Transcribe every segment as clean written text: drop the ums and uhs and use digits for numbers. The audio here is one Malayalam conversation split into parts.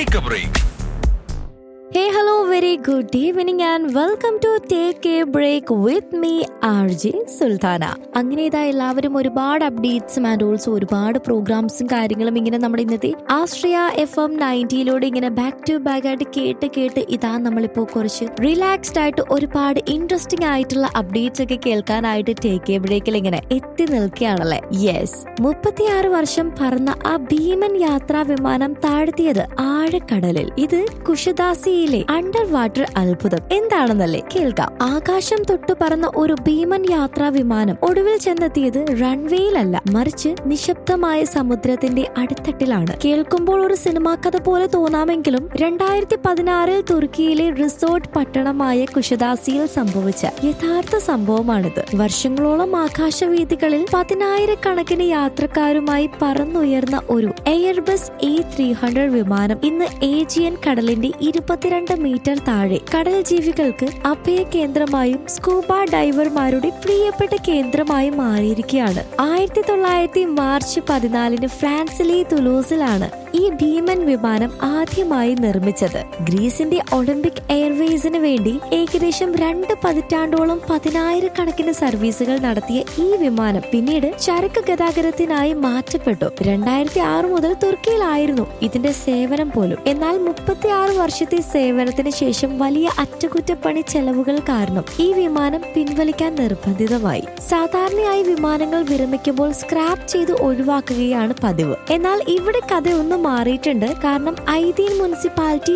Take a break. Hey, hello, very good evening and welcome to Take a Break with me, RJ Sultana. അങ്ങനെ ഇതാ എല്ലാവരും ഒരുപാട് അപ്ഡേറ്റ്സും ആൻഡ് ഓൾസോ ഒരുപാട് പ്രോഗ്രാംസും കാര്യങ്ങളും ഇങ്ങനെ നമ്മുടെ ഇന്നത്തെ ആശ്രയ FM 90 ഇങ്ങനെ ബാക്ക് ടു ബാക്ക് ആയിട്ട് കേട്ട് ഇതാ നമ്മളിപ്പോ കുറച്ച് റിലാക്സ്ഡ് ആയിട്ട് ഒരുപാട് ഇൻട്രസ്റ്റിംഗ് ആയിട്ടുള്ള അപ്ഡേറ്റ്സ് ഒക്കെ കേൾക്കാനായിട്ട് ടേക്ക് എ ബ്രേക്കിൽ ഇങ്ങനെ എത്തി നിൽക്കുകയാണല്ലേ. യെസ്, 36 വർഷം പറന്ന ആ ഭീമൻ യാത്രാ വിമാനം താഴ്ത്തിയത് ആഴക്കടലിൽ. ഇത് കുശദാസി അണ്ടർ വാട്ടർ അത്ഭുതം എന്താണെന്നല്ലേ കേൾക്കാം. ആകാശം തൊട്ടു പറന്ന ഒരു ഭീമൻ യാത്രാ വിമാനം ഒടുവിൽ ചെന്നെത്തിയത് റൺവേയിലല്ല, മറിച്ച് നിശബ്ദമായ സമുദ്രത്തിന്റെ അടിത്തട്ടിലാണ്. കേൾക്കുമ്പോൾ ഒരു സിനിമാ കഥ പോലെ തോന്നാമെങ്കിലും 2016 തുർക്കിയിലെ റിസോർട്ട് പട്ടണമായ കുശദാസിയിൽ സംഭവിച്ച യഥാർത്ഥ സംഭവമാണിത്. വർഷങ്ങളോളം ആകാശവീഥികളിൽ 10,000 യാത്രക്കാരുമായി പറന്നുയർന്ന ഒരു എയർബസ് A300 വിമാനം ഇന്ന് ഏജിയൻ കടലിന്റെ 22 മീറ്റർ താഴെ കടൽ ജീവികൾക്ക് അഭയ കേന്ദ്രമായും സ്കൂബ ഡൈവർമാരുടെ പ്രിയപ്പെട്ട കേന്ദ്രമായും മാറിയിരിക്കുകയാണ്. 1900 മാർച്ച് 14 ഫ്രാൻസിലെ തുലൂസിലാണ് ഈ ഭീമൻ വിമാനം ആദ്യമായി നിർമ്മിച്ചത്. ഗ്രീസിന്റെ ഒളിമ്പിക് എയർവേസിന് വേണ്ടി ഏകദേശം 2 പതിറ്റാണ്ടോളം 10,000 സർവീസുകൾ നടത്തിയ ഈ വിമാനം പിന്നീട് ചരക്ക് ഗതാഗതത്തിനായി മാറ്റപ്പെട്ടു. 2006 മുതൽ തുർക്കിയിലായിരുന്നു ഇതിന്റെ സേവനം പോലും. എന്നാൽ 36 വർഷത്തെ സേവനത്തിന് ശേഷം വലിയ അറ്റകുറ്റപ്പണി ചെലവുകൾ കാരണം ഈ വിമാനം പിൻവലിക്കാൻ നിർബന്ധിതമായി. സാധാരണയായി വിമാനങ്ങൾ വിരമിക്കുമ്പോൾ സ്ക്രാപ്പ് ചെയ്ത് ഒഴിവാക്കുകയാണ് പതിവ്. എന്നാൽ ഇവിടെ കഥ ഒന്ന് മാറിയിട്ടുണ്ട്. കാരണം ഐദീൻ മുനിസിപ്പാലിറ്റി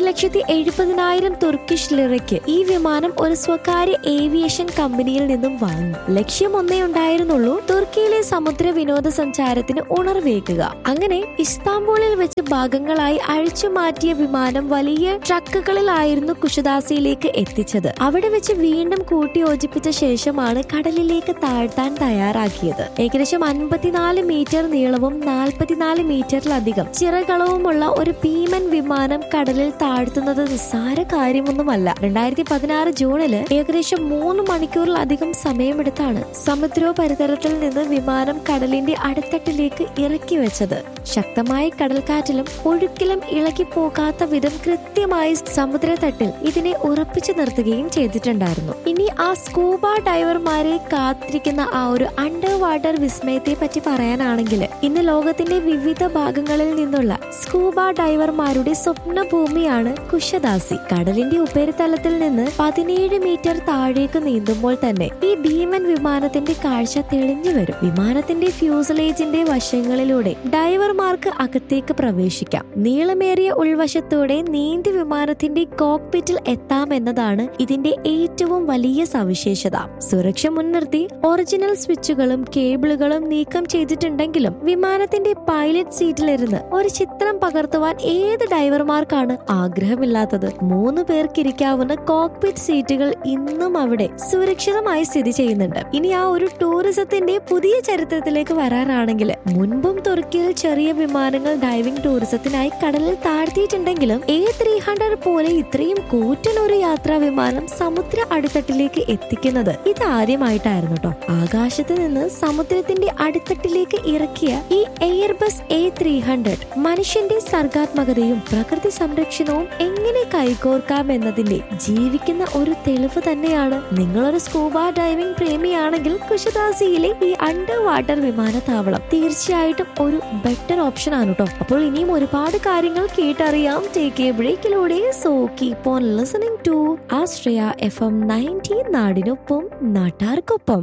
2,70,000 തുർക്കിഷ് ലിറയ്ക്ക് ഈ വിമാനം ഒരു സ്വകാര്യ ഏവിയേഷൻ കമ്പനിയിൽ നിന്നും വാങ്ങി. ലക്ഷ്യം ഒന്നേ ഉണ്ടായിരുന്നുള്ളൂ, തുർക്കിയിലെ സമുദ്ര വിനോദസഞ്ചാരത്തിന് ഉണർവേകുക. അങ്ങനെ ഇസ്താംബൂളിൽ വെച്ച് ഭാഗങ്ങളായി അഴിച്ചു മാറ്റിയ വിമാനം വലിയ ട്രക്കുകളിലായിരുന്നു കുശദാസിയിലേക്ക് എത്തിച്ചത്. അവിടെ വെച്ച് വീണ്ടും കൂട്ടിയോജിപ്പിച്ച ശേഷമാണ് കടലിലേക്ക് താഴ്ത്താൻ തയ്യാറാക്കിയത്. ഏകദേശം 54 മീറ്റർ നീളവും 44 മീറ്ററിലധികം ചിറകളവുമുള്ള ഒരു ഭീമൻ വിമാനം കടലിൽ താഴ്ത്തുന്നത് നിസ്സാര കാര്യമൊന്നുമല്ല. 2016 ജൂണില് ഏകദേശം 3 മണിക്കൂറിലധികം സമയമെടുത്താണ് സമുദ്രോപരിതലത്തിൽ നിന്ന് വിമാനം കടലിന്റെ അടിത്തട്ടിലേക്ക് ഇറക്കി വെച്ചത്. ശക്തമായ കടൽക്കാറ്റിലും ഒഴുക്കിലും ഇളകി പോകാത്ത വിധം കൃത്യമായി സമുദ്രതട്ടിൽ ഇതിനെ ഉറപ്പിച്ചു നിർത്തുകയും ചെയ്തിട്ടുണ്ടായിരുന്നു. ഇനി ആ സ്കൂബ ഡൈവർമാരെ കാത്തിരിക്കുന്ന ആ ഒരു അണ്ടർ വാട്ടർ വിസ്മയത്തെ പറ്റി പറയാനാണെങ്കിൽ ഇന്ന് ലോകത്തിന്റെ വിവിധ ഭാഗങ്ങളിൽ നിന്നുള്ള സ്കൂബ ഡൈവർമാരുടെ സ്വപ്ന ഭൂമിയാണ് കുശദാസി. കടലിന്റെ ഉപരിതലത്തിൽ നിന്ന് 17 മീറ്റർ താഴേക്ക് നീന്തുമ്പോൾ തന്നെ ഈ ഭീമൻ വിമാനത്തിന്റെ കാഴ്ച തെളിഞ്ഞു വരും. വിമാനത്തിന്റെ ഫ്യൂസലേജിന്റെ വശങ്ങളിലൂടെ ഡൈവർമാർക്ക് അകത്തേക്ക് പ്രവേശിക്കാം. നീളമേറിയ ഉൾവശത്തോടെ നീന്തി വിമാനത്തിന്റെ കോക്പിറ്റിൽ എത്താമെന്നതാണ് ഇതിന്റെ ഏറ്റവും വലിയ സവിശേഷത. സുരക്ഷ മുൻനിർത്തി ഒറിജിനൽ സ്വിച്ചുകളും കേബിളുകളും നീക്കം ചെയ്തിട്ടുണ്ടെങ്കിലും വിമാനത്തിന്റെ പൈലറ്റ് സീറ്റിലിരുന്ന് ഒരു ചിത്രം പകർത്തുവാൻ ഏത് ഡൈവർമാർക്കാണ് ആഗ്രഹമില്ലാത്തത്? 3 പേർക്കിരിക്കാവുന്ന കോക്പിറ്റ് സീറ്റുകൾ ഇന്നും അവിടെ സുരക്ഷിതമായി സ്ഥിതി ചെയ്യുന്നുണ്ട്. ഇനി ആ ഒരു ടൂറിസത്തിന്റെ പുതിയ ചരിത്രത്തിലേക്ക് വരാനാണെങ്കിൽ മുൻപും തുർക്കിയിൽ ചെറിയ വിമാനങ്ങൾ ഡൈവിംഗ് ടൂറിസത്തിനായി കടലിൽ താഴ്ത്തിയിട്ടുണ്ടെങ്കിലും A300 പോലെ ഇത്രയും കൂറ്റനൊരു യാത്രാ വിമാനം സമുദ്ര അടിത്തട്ടിലേക്ക് എത്തിക്കുന്നത് ഇതാദ്യമായിട്ടായിരുന്നു കേട്ടോ. ആകാശത്ത് നിന്ന് സമുദ്രത്തിന്റെ അടിത്തട്ടിലേക്ക് ഇറക്കിയ ഈ എയർബസ് A300 മനുഷ്യന്റെ സർഗാത്മകതയും പ്രകൃതി സംരക്ഷണവും എങ്ങനെ കൈകോർക്കാം എന്നതിന്റെ ജീവിക്കുന്ന ഒരു തെളിവ് തന്നെയാണ്. നിങ്ങളൊരു സ്കൂബ ഡൈവിംഗ് പ്രേമിയാണെങ്കിൽ കുശദാസിയിലെ ഈ അണ്ടർ വാട്ടർ വിമാനത്താവളം തീർച്ചയായിട്ടും ഒരു ബെറ്റർ ഓപ്ഷൻ ആണ് കേട്ടോ. അപ്പോൾ ഇനിയും ഒരുപാട് കാര്യങ്ങൾ കേട്ടറിയാം take A ബ്രേക്കിലൂടെ. So keep on listening to Ashraya FM 90, നാടിനൊപ്പം നാട്ടാർക്കൊപ്പം.